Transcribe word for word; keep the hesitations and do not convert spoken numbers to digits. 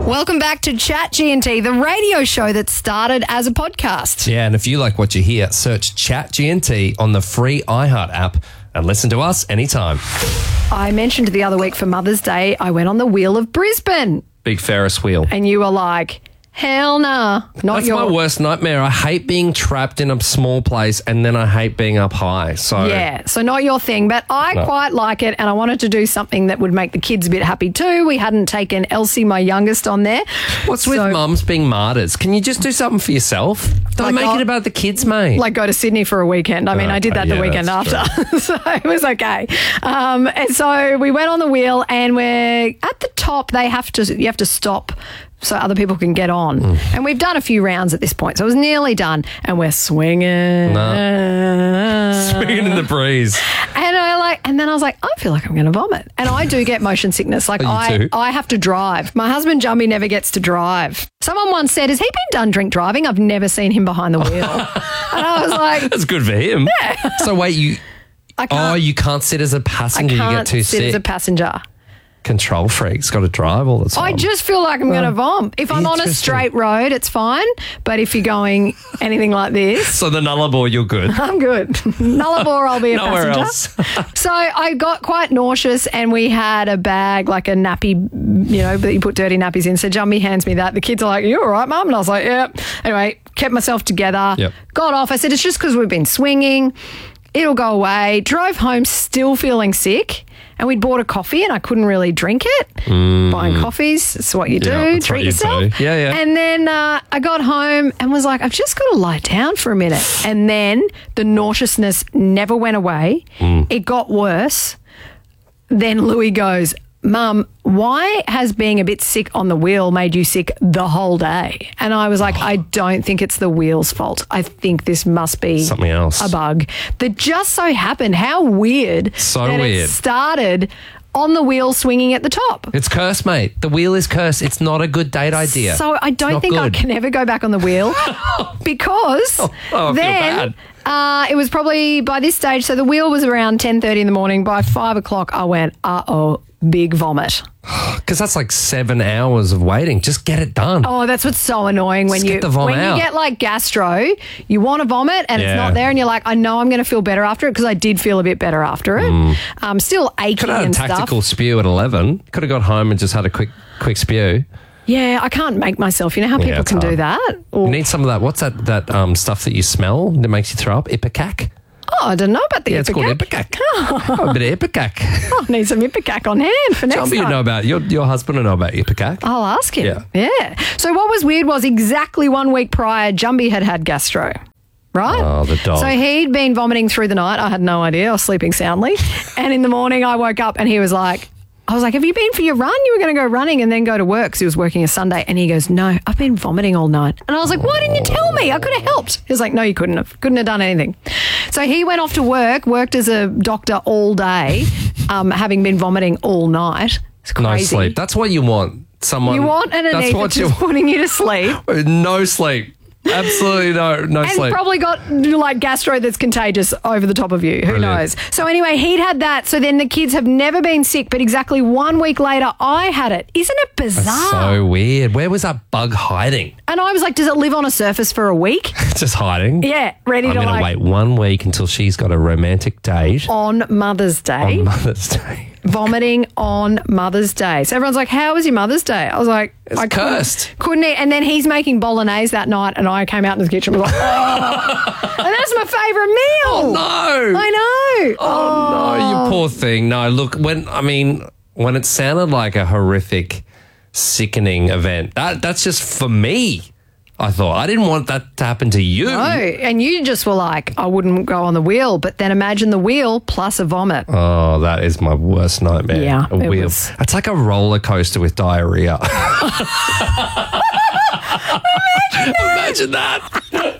Welcome back to Chat G and T, the radio show that started as a podcast. Yeah, and if you like what you hear, search Chat G and T on the free iHeart app and listen to us anytime. I mentioned the other week for Mother's Day, I went on the Wheel of Brisbane. Big Ferris wheel. And you were like, hell nah. Not That's your... my worst nightmare. I hate being trapped in a small place and then I hate being up high. So Yeah, so not your thing, but I No. quite like it and I wanted to do something that would make the kids a bit happy too. We hadn't taken Elsie, my youngest, on there. What's with So- mums being martyrs? Can you just do something for yourself? Don't Like, make I'll- it about the kids, mate. Like go to Sydney for a weekend. I mean, Oh, I did that yeah, the weekend that's after. So it was okay. Um, and so we went on the wheel and we're at the top. They have to, you have to stop so other people can get on. Mm. And we've done a few rounds at this point. So it was nearly done. And we're swinging. Swinging in the breeze. And I like, and then I was like, I feel like I'm going to vomit. And I do get motion sickness. Like Oh, you I, do? I have to drive. My husband Jumbie never gets to drive. Someone once said, "Has he been done drink driving? I've never seen him behind the wheel." And I was like, That's good for him. Yeah. So wait, you I can't. oh, you can't sit as a I passenger. You get can't too sit sick. as a passenger. Control freak's got to drive all the time. I just feel like I'm going to vom. If I'm on a Interesting. straight road, it's fine. But if you're going anything like this, So the Nullarbor, you're good. I'm good. Nullarbor, I'll be a Nowhere passenger. else. So I got quite nauseous and we had a bag, like a nappy, you know, that you put dirty nappies in. So Jumbie hands me that. The kids are like, "You all right, Mum?" And I was like, "Yeah." Anyway, kept myself together. Yep. Got off. I said, "It's just because we've been swinging. It'll go away." Drove home still feeling sick. And we'd bought a coffee and I couldn't really drink it. Buying coffees, it's what you do. Yeah, that's Treat what you yourself. do. Yeah, yeah. And then uh, I got home and was like, I've just got to lie down for a minute. And then the nauseousness never went away. Mm. It got worse. Then Louis goes, "Mum, why has being a bit sick on the wheel made you sick the whole day?" And I was like, I don't think it's the wheel's fault. I think this must be Something else. a bug that just so happened. How weird So that weird. it started on the wheel swinging at the top. It's cursed, mate. The wheel is cursed. It's not a good date idea. So I It's don't not think I good. can ever go back on the wheel because oh, I feel then bad. uh, it was probably by this stage. So the wheel was around ten thirty in the morning. By five o'clock, I went, uh oh, big vomit. Because that's like seven hours of waiting. Just get it done. Oh, that's what's so annoying when Just you get the vom when out. you get like gastro, you want to vomit and it's Yeah. not there, and you're like, I know I'm going to feel better after it because I did feel a bit better after it. Um, still aching Could have had a and tactical stuff. spew at eleven. Could have got home and just had a quick quick spew. Yeah, I can't make myself. You know how Yeah, people it's can do hard. that. You Or, need some of that. What's that that um, stuff that you smell that makes you throw up? Ipecac? oh, I don't know about the Yeah, it's called Ipecac. Ipecac. Oh, a bit of Ipecac. I need some Ipecac on hand for next Tell me time. you know about your your husband will know about Ipecac. I'll ask him. Yeah. Yeah. So what was weird was exactly one week prior, Jumbie had had gastro. Right? Oh, the dog. So he'd been vomiting through the night. I had no idea. I was sleeping soundly. And in the morning, I woke up and he was like, I was like, "Have you been for your run? You were going to go running and then go to work," because he was working a Sunday. And he goes, "No, I've been vomiting all night." And I was like, "Why didn't you tell me? I could have helped." He was like, "No, you couldn't have. Couldn't have done anything." So he went off to work, worked as a doctor all day, um, having been vomiting all night. It's crazy. No sleep. That's what you want. Someone. You want an That's what anaesthetist you putting you to sleep. No sleep. Absolutely no no And sleep. probably got like gastro that's contagious over the top of you. Who Brilliant. knows? So anyway, he'd had that. So then the kids have never been sick, but exactly one week later, I had it. Isn't it bizarre? So weird. Where was that bug hiding? And I was like, does it live on a surface for a week? Just hiding. Yeah, ready I'm to going to like wait one week until she's got a romantic date on Mother's Day. on Mother's Day. Vomiting on Mother's Day. So everyone's like, "How was your Mother's Day?" I was like, It's I couldn't- cursed. Couldn't eat. And then he's making bolognese that night, and I came out in the kitchen and was like, "Oh." And that's my favourite meal. No. I know. Oh, no, you poor thing. No, look, when, I mean, when it sounded like a horrific, sickening event, that that's just for me. I thought I didn't want that to happen to you. No, and you just were like, I wouldn't go on the wheel, but then imagine the wheel plus a vomit. Oh, that is my worst nightmare. Yeah, a it wheel. was- It's like a roller coaster with diarrhea. Imagine that.